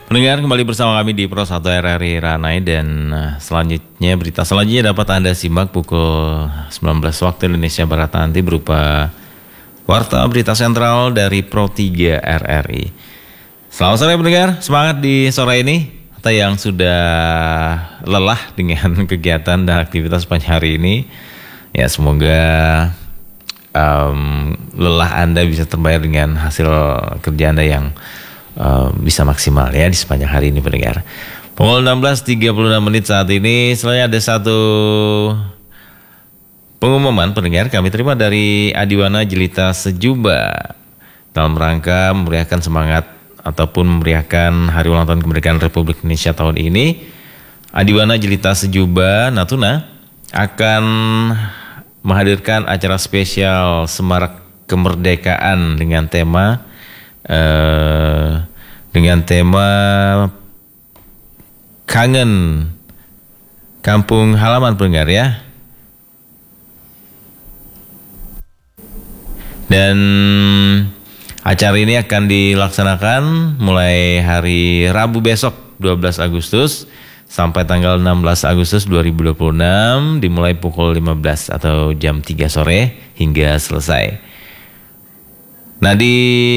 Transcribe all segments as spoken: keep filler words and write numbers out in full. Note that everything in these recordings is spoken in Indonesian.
Pendengar, kembali bersama kami di Pro satu R R I Ranai dan uh, selanjutnya berita selanjutnya dapat Anda simak pukul sembilan belas waktu Indonesia Barat nanti berupa Warta Berita Sentral dari Pro tiga R R I. Selamat sore pendengar, semangat di sore ini. Atau yang sudah lelah dengan kegiatan dan aktivitas sepanjang hari ini, ya semoga um, lelah Anda bisa terbayar dengan hasil kerja Anda yang Uh, bisa maksimal ya di sepanjang hari ini pendengar. Pukul enam belas tiga puluh enam menit saat ini. Selanjutnya ada satu pengumuman pendengar kami terima dari Adiwana Jelita Sejuba dalam rangka memeriahkan semangat ataupun memeriahkan hari ulang tahun kemerdekaan Republik Indonesia tahun ini. Adiwana Jelita Sejuba Natuna akan menghadirkan acara spesial Semarak Kemerdekaan dengan tema Uh, dengan tema kangen kampung halaman pendengar ya. Dan acara ini akan dilaksanakan mulai hari Rabu besok dua belas Agustus sampai tanggal enam belas Agustus dua ribu dua puluh enam, dimulai pukul lima belas atau jam tiga sore hingga selesai. Nah, di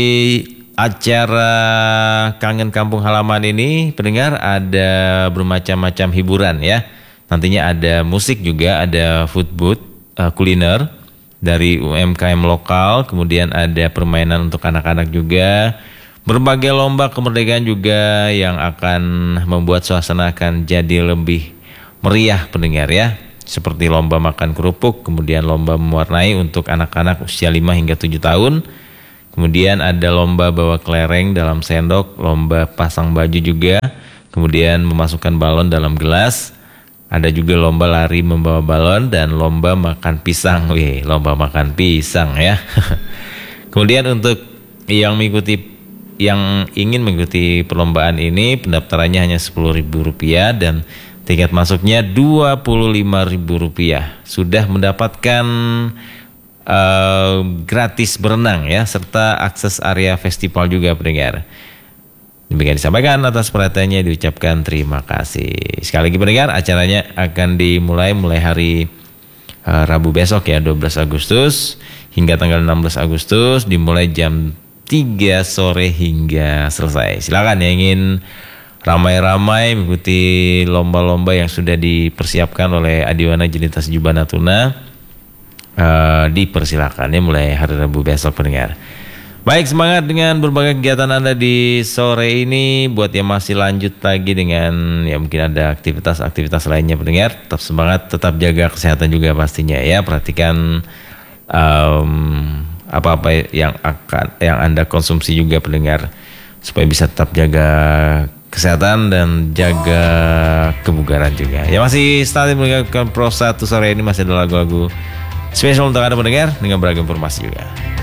acara Kangen Kampung Halaman ini pendengar ada bermacam-macam hiburan ya. Nantinya ada musik juga, ada food booth, uh, kuliner dari U M K M lokal, kemudian ada permainan untuk anak-anak juga, berbagai lomba kemerdekaan juga yang akan membuat suasana akan jadi lebih meriah pendengar ya. Seperti lomba makan kerupuk, kemudian lomba mewarnai untuk anak-anak usia lima hingga tujuh tahun. Kemudian ada lomba bawa kelereng dalam sendok, lomba pasang baju juga, kemudian memasukkan balon dalam gelas. Ada juga lomba lari membawa balon dan lomba makan pisang. Wih, lomba makan pisang ya. Kemudian untuk yang mengikuti yang ingin mengikuti perlombaan ini, pendaftarannya hanya sepuluh ribu rupiah dan tiket masuknya dua puluh lima ribu rupiah. Sudah mendapatkan Uh, gratis berenang ya, serta akses area festival juga pendengar. Demikian disampaikan, atas perhatiannya diucapkan terima kasih. Sekali lagi pendengar, acaranya akan dimulai mulai hari uh, Rabu besok ya dua belas Agustus hingga tanggal enam belas Agustus, dimulai jam tiga sore hingga selesai. Silakan yang ingin ramai-ramai mengikuti lomba-lomba yang sudah dipersiapkan oleh Adiwana Jelita Sejuba Natuna. Uh, dipersilakan ya mulai hari Rabu besok pendengar. Baik, semangat dengan berbagai kegiatan Anda di sore ini. Buat yang masih lanjut lagi dengan ya mungkin ada aktivitas-aktivitas lainnya pendengar, tetap semangat, tetap jaga kesehatan juga pastinya ya. Perhatikan um, apa-apa yang akan yang Anda konsumsi juga pendengar, supaya bisa tetap jaga kesehatan dan jaga kebugaran juga. Ya masih start mendengarkan Pro satu sore ini, masih ada lagu-lagu spesial untuk Anda mendengar dengan beragam informasi juga.